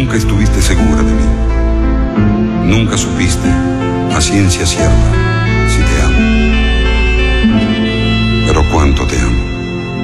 Nunca estuviste segura de mí. Nunca supiste, a ciencia cierta, si te amo.